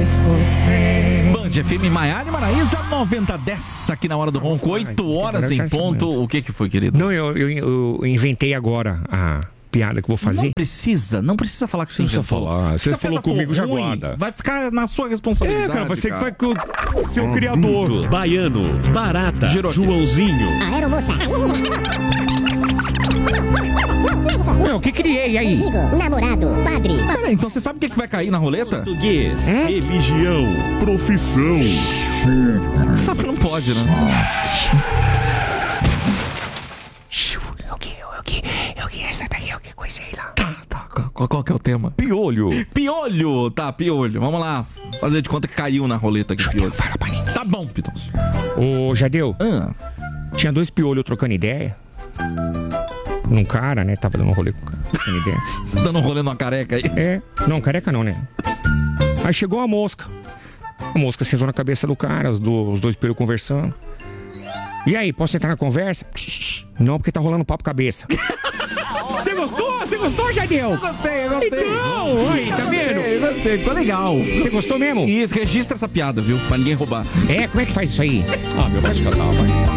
Band FM Maiara e Maraísa 9010 aqui na hora do ronco, 8 horas em ponto. O que foi, querido? Não, eu inventei agora a piada que eu vou fazer. Não precisa falar que você precisa inventou. falar. Você falou comigo, já ruim, guarda. Vai ficar na sua responsabilidade. Cara, você que vai ser o criador. Baiano, Barata, Giroqueiro. Joãozinho. Aeromoça. Não, o que criei aí? Mendigo, namorado, padre. Peraí, então você sabe o que vai cair na roleta? Português, religião, profissão. Sabe que não pode, né? Eu que essa daqui eu que coisei lá. Tá. Qual que é o tema? Piolho. Piolho, tá, piolho. Vamos lá. Fazer de conta que caiu na roleta aqui, piolho. Fala pra ninguém. Tá bom, Pitão. Ô, Jadeu, tinha 2 piolhos trocando ideia. Num cara, né? Tava dando um rolê com o cara, trocando ideia. Dando um rolê numa careca aí. Não, careca não, né? Aí chegou a mosca. A mosca sentou na cabeça do cara, os 2 piolhos conversando. E aí, posso entrar na conversa? Não, porque tá rolando papo cabeça. Você gostou? Você gostou, Jadeu? Eu gostei. Então, aí, tá vendo? Gostei, ficou legal. Você gostou mesmo? Isso, registra essa piada, viu? Pra ninguém roubar. Como é que faz isso aí? Ah, meu, pode cantar, vai.